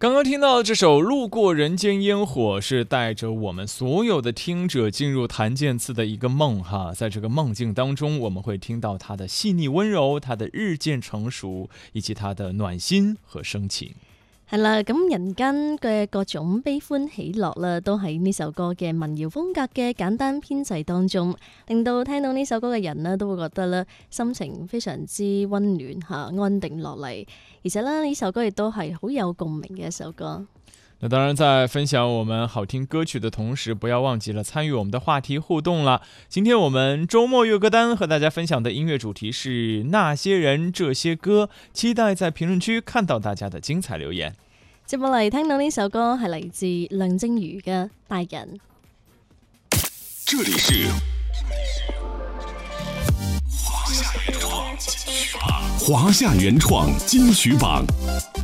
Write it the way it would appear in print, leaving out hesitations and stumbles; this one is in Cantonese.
刚刚听到这首《路过人间烟火》，是带着我们所有的听者进入谭健次的一个梦哈，在这个梦境当中，我们会听到他的细腻温柔，他的日漸成熟，以及他的暖心和深情。 係啦，咁人間嘅各種悲歡喜樂啦，都喺呢首歌嘅民謠風格嘅簡單編製當中，令到聽到呢首歌嘅人呢，都會覺得咧心情非常之溫暖嚇，安定落嚟。而且咧呢首歌亦都係好有共鳴嘅一首歌。 那當然在分享我們好聽歌曲的同時，不要忘記了參與我們的話題互動了。今天我們周末粵歌單和大家分享的音樂主題是那些人這些歌，期待在評論區看到大家的精彩留言。 接落嚟聽到呢首歌係嚟自梁靜茹嘅《大人》。 這裡是華夏原創金曲榜。